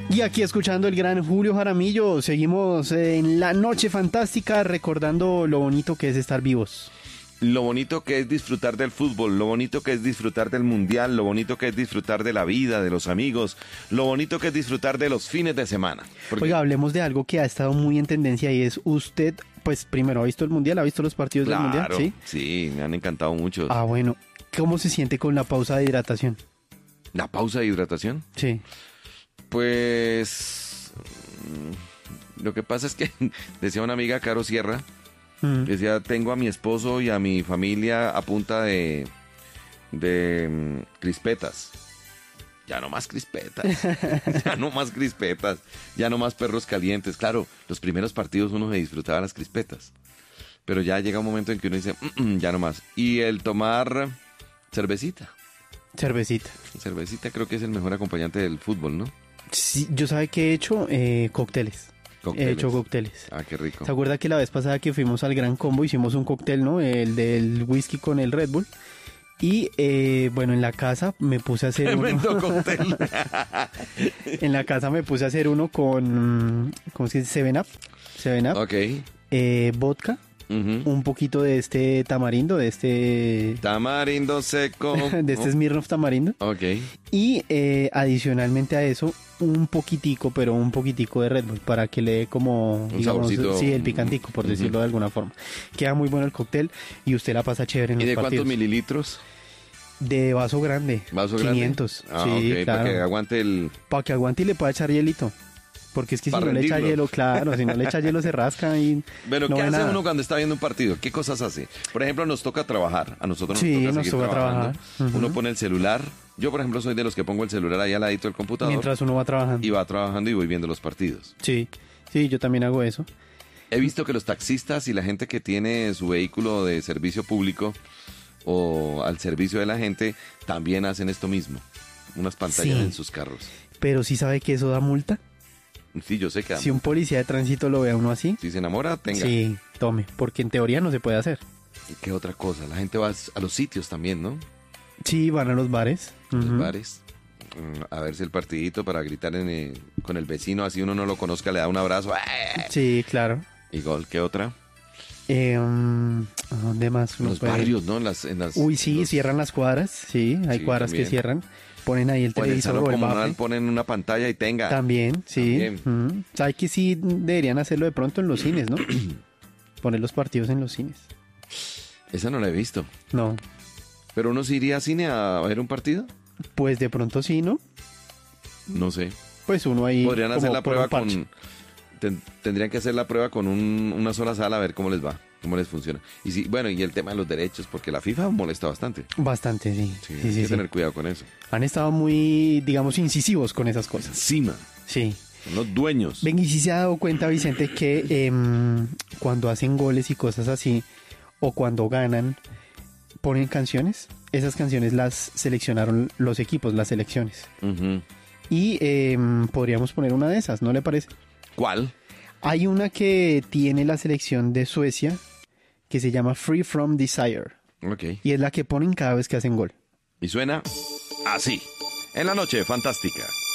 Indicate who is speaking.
Speaker 1: Y aquí escuchando el gran Julio Jaramillo, seguimos en la noche fantástica recordando lo bonito que es estar vivos.
Speaker 2: Lo bonito que es disfrutar del fútbol, lo bonito que es disfrutar del mundial, lo bonito que es disfrutar de la vida, de los amigos, lo bonito que es disfrutar de los fines de semana. Porque...
Speaker 1: Oiga, hablemos de algo que ha estado muy en tendencia y es usted, pues primero, ¿ha visto el mundial? ¿Ha visto los partidos del mundial?
Speaker 2: Sí, me han encantado mucho.
Speaker 1: Ah, bueno, ¿cómo se siente con la pausa de hidratación?
Speaker 2: ¿La pausa de hidratación?
Speaker 1: Sí.
Speaker 2: Pues lo que pasa es que decía una amiga, Caro Sierra, decía, tengo a mi esposo y a mi familia a punta de crispetas. Ya no más crispetas, ya no más crispetas, ya no más perros calientes. Claro, los primeros partidos uno se disfrutaba las crispetas, pero ya llega un momento en que uno dice, ya no más. Y el tomar cervecita. Cervecita creo que es el mejor acompañante del fútbol, ¿no?
Speaker 1: Sí, yo sabe que he hecho cócteles. He hecho cócteles.
Speaker 2: Ah, qué rico.
Speaker 1: ¿Se acuerda que la vez pasada que fuimos al Gran Combo hicimos un cóctel, ¿no? El del whisky con el Red Bull. Y bueno, en la casa me puse a hacer
Speaker 2: Tremendo cóctel.
Speaker 1: En la casa me puse a hacer uno con, ¿cómo se dice? 7-Up.
Speaker 2: Ok.
Speaker 1: Vodka. Un poquito de este tamarindo,
Speaker 2: Tamarindo seco.
Speaker 1: de este Smirnoff tamarindo.
Speaker 2: Ok.
Speaker 1: Y adicionalmente a eso, un poquitico de Red Bull para que le dé como,
Speaker 2: un
Speaker 1: digamos,
Speaker 2: saborcito.
Speaker 1: sí, el picantico, por decirlo de alguna forma. Queda muy bueno el cóctel y usted la pasa chévere en
Speaker 2: ¿Y
Speaker 1: los
Speaker 2: de
Speaker 1: partidos.
Speaker 2: cuántos mililitros?
Speaker 1: De vaso grande.
Speaker 2: ¿Vaso
Speaker 1: 500.
Speaker 2: grande? Ah,
Speaker 1: sí,
Speaker 2: ok,
Speaker 1: claro.
Speaker 2: para que aguante el...
Speaker 1: Para que aguante y le pueda echar hielito. Porque es que si
Speaker 2: Para
Speaker 1: no le echa
Speaker 2: rendirlo.
Speaker 1: hielo, claro, si no le echa hielo se rasca y
Speaker 2: Bueno,
Speaker 1: no
Speaker 2: ¿qué
Speaker 1: ve
Speaker 2: hace
Speaker 1: nada.
Speaker 2: uno cuando está viendo un partido? ¿Qué cosas hace? Por ejemplo, nos toca trabajar. A nosotros
Speaker 1: Sí,
Speaker 2: nos toca
Speaker 1: nos
Speaker 2: seguir
Speaker 1: toca
Speaker 2: trabajando.
Speaker 1: trabajar.
Speaker 2: Uno pone el celular. Yo, por ejemplo, soy de los que pongo el celular ahí al ladito del computador.
Speaker 1: Mientras uno va trabajando.
Speaker 2: Y va trabajando y voy viendo los partidos.
Speaker 1: Sí, yo también hago eso.
Speaker 2: He visto que los taxistas y la gente que tiene su vehículo de servicio público o al servicio de la gente también hacen esto mismo. Unas pantallas
Speaker 1: Sí.
Speaker 2: en sus carros.
Speaker 1: Pero sí sabe que eso da multa.
Speaker 2: Sí, yo sé que
Speaker 1: Si un policía de tránsito lo ve a uno así,
Speaker 2: si se enamora, tenga.
Speaker 1: sí, tome, porque en teoría no se puede hacer.
Speaker 2: ¿Y qué otra cosa? La gente va a los sitios también, ¿no?
Speaker 1: Sí, van a los bares.
Speaker 2: Los
Speaker 1: Ujú.
Speaker 2: bares. A verse el partidito para gritar con el vecino, así uno no lo conozca, le da un abrazo.
Speaker 1: Sí, claro.
Speaker 2: Y gol, ¿qué otra?
Speaker 1: ¿A dónde más
Speaker 2: En
Speaker 1: uno
Speaker 2: los
Speaker 1: puede?
Speaker 2: barrios, ¿no?
Speaker 1: Uy, sí, cierran las cuadras. Sí, hay
Speaker 2: Sí,
Speaker 1: cuadras
Speaker 2: también.
Speaker 1: que cierran. Ponen ahí el
Speaker 2: O en el
Speaker 1: televisor
Speaker 2: salón
Speaker 1: o el
Speaker 2: comunal
Speaker 1: bafle.
Speaker 2: ponen una pantalla y tenga.
Speaker 1: También, sí.
Speaker 2: También.
Speaker 1: ¿Sabe que sí deberían hacerlo de pronto en los cines, no? Poner los partidos en los cines.
Speaker 2: Esa no la he visto.
Speaker 1: No,
Speaker 2: ¿Pero uno sí iría a cine a ver un partido?
Speaker 1: pues de pronto sí, ¿no?
Speaker 2: No sé.
Speaker 1: Pues uno ahí...
Speaker 2: Podrían hacer
Speaker 1: como
Speaker 2: la
Speaker 1: por
Speaker 2: prueba
Speaker 1: un parche.
Speaker 2: con... Tendrían que hacer la prueba con una sola sala a ver cómo les va, cómo les funciona. Y sí, bueno, y el tema de los derechos, porque la FIFA molesta bastante.
Speaker 1: Bastante, sí.
Speaker 2: Sí,
Speaker 1: Sí,
Speaker 2: hay
Speaker 1: sí,
Speaker 2: que
Speaker 1: sí.
Speaker 2: tener cuidado con eso.
Speaker 1: Han estado muy, digamos, incisivos con esas cosas.
Speaker 2: Encima,
Speaker 1: Sí.
Speaker 2: son los dueños.
Speaker 1: Ven, y sí se ha dado cuenta, Vicente, que cuando hacen goles y cosas así, o cuando ganan, ponen canciones. Esas canciones las seleccionaron los equipos, las selecciones.
Speaker 2: Ujú.
Speaker 1: Y podríamos poner una de esas, ¿no le parece?
Speaker 2: ¿Cuál?
Speaker 1: Hay una que tiene la selección de Suecia, que se llama Free From Desire.
Speaker 2: Ok.
Speaker 1: Y es la que ponen cada vez que hacen gol.
Speaker 2: Y suena así. En la noche fantástica.